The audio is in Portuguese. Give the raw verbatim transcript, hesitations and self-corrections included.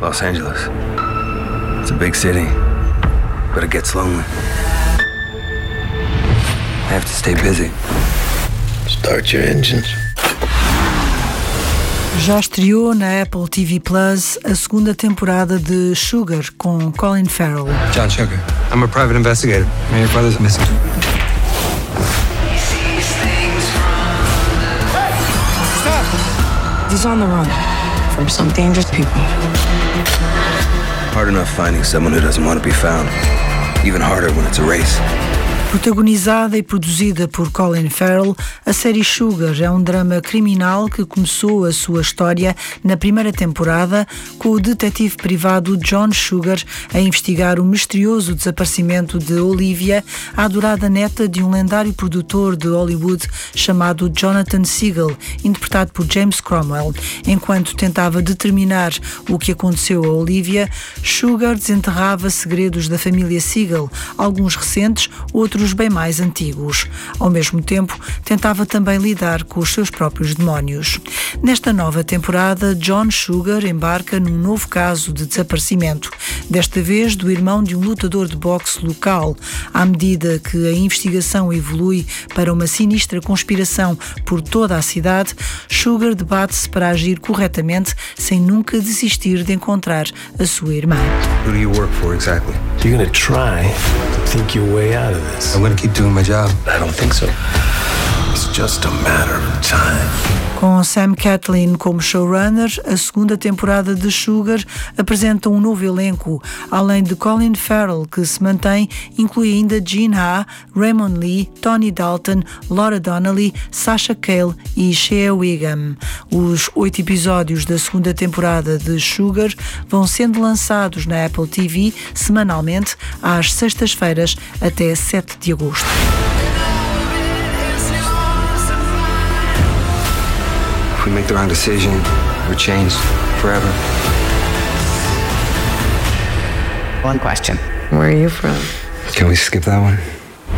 Los Angeles. It's a big city, but it gets lonely. I have to stay busy. Start your engines. Já estreou na Apple T V Plus a segunda temporada de Sugar, com Colin Farrell. John Sugar. I'm a private investigator. And your brother's missing. Stop! He's on the run from some dangerous people. Hard enough finding someone who doesn't want to be found. Even harder when it's a race. Protagonizada e produzida por Colin Farrell, a série Sugar é um drama criminal que começou a sua história na primeira temporada com o detetive privado John Sugar a investigar o misterioso desaparecimento de Olivia, a adorada neta de um lendário produtor de Hollywood chamado Jonathan Segel, interpretado por James Cromwell. Enquanto tentava determinar o que aconteceu a Olivia, Sugar desenterrava segredos da família Segel, alguns recentes, outros bem mais antigos. Ao mesmo tempo, tentava também lidar com os seus próprios demónios. Nesta nova temporada, John Sugar embarca num novo caso de desaparecimento, desta vez do irmão de um lutador de boxe local. À medida que a investigação evolui para uma sinistra conspiração por toda a cidade, Sugar debate-se para agir corretamente sem nunca desistir de encontrar a sua irmã. Who do you work for exactly? You're gonna try to think your way out of this. I'm gonna keep doing my job. I don't think so. It's just a matter of time. Com Sam Catlin como showrunner, a segunda temporada de Sugar apresenta um novo elenco. Além de Colin Farrell, que se mantém, inclui ainda Gene Ha, Raymond Lee, Tony Dalton, Laura Donnelly, Sasha Cale e Shea Wiggum. Os oito episódios da segunda temporada de Sugar vão sendo lançados na Apple T V semanalmente às sextas-feiras até sete de agosto. If we make the wrong decision, we're changed forever. One question. Where are you from? Can we skip that one?